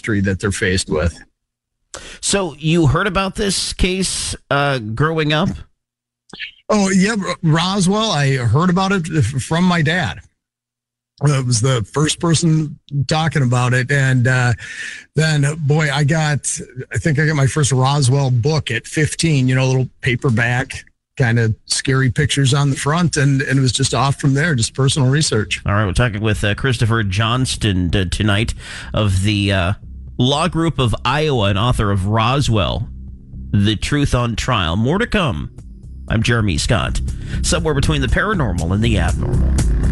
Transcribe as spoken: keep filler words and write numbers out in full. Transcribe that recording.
mystery that they're faced with. So you heard about this case uh, growing up? Oh, yeah, Roswell. I heard about it from my dad. It was the first person talking about it. And uh, then, boy, I got, I think I got my first Roswell book at fifteen, you know, a little paperback, kind of scary pictures on the front. And, and it was just off from there, just personal research. All right, we're talking with uh, Christopher Johnston uh, tonight of the uh, Law Group of Iowa and author of Roswell, The Truth on Trial. More to come. I'm Jeremy Scott, somewhere between the paranormal and the abnormal.